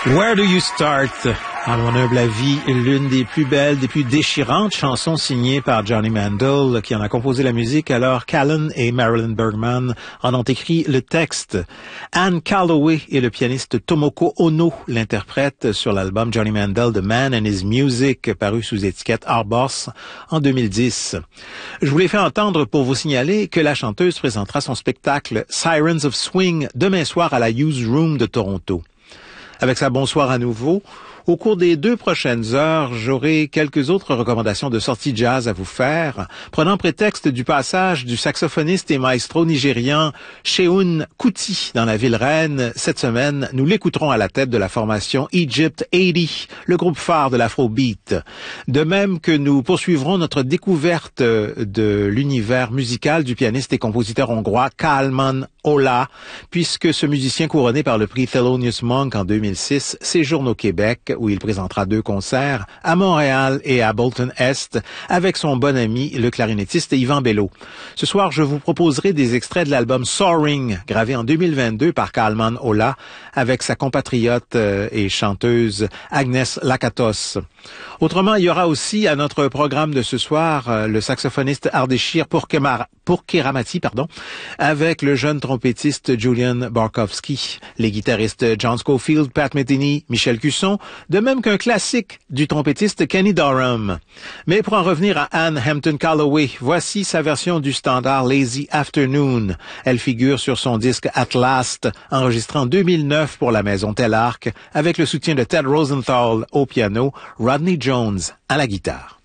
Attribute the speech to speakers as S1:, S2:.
S1: Where do you start? À mon humble avis, l'une des plus belles, des plus déchirantes chansons signées par Johnny Mandel, qui en a composé la musique, alors qu'Alan et Marilyn Bergman en ont écrit le texte. Anne Calloway et le pianiste Tomoko Ono l'interprètent sur l'album Johnny Mandel The Man and His Music, paru sous étiquette Arbos en 2010. Je vous l'ai fait entendre pour vous signaler que la chanteuse présentera son spectacle Sirens of Swing demain soir à la Hughes Room de Toronto. Avec sa bonsoir à nouveau, au cours des 2 prochaines heures, j'aurai quelques autres recommandations de sorties jazz à vous faire, prenant prétexte du passage du saxophoniste et maestro nigérian Seun Kuti dans la ville reine. Cette semaine, nous l'écouterons à la tête de la formation Egypt 80, le groupe phare de l'afrobeat. De même que nous poursuivrons notre découverte de l'univers musical du pianiste et compositeur hongrois Kálmán Olah, puisque ce musicien couronné par le prix Thelonious Monk en 2006 séjourne au Québec, où il présentera 2 concerts à Montréal et à Bolton Est avec son bon ami, le clarinettiste Yvan Bello. Ce soir, je vous proposerai des extraits de l'album Soaring, gravé en 2022 par Kálmán Olah, avec sa compatriote et chanteuse Agnès Lakatos. Autrement, il y aura aussi à notre programme de ce soir le saxophoniste Ardeshir Pourkeramati, avec le jeune trompettiste Julian Barkowski, les guitaristes John Scofield, Pat Metheny, Michel Cusson, de même qu'un classique du trompettiste Kenny Dorham. Mais pour en revenir à Anne Hampton Calloway, voici sa version du standard Lazy Afternoon. Elle figure sur son disque At Last, enregistré en 2009 pour la maison Telarc, avec le soutien de Ted Rosenthal au piano, Rodney Jones à la guitare.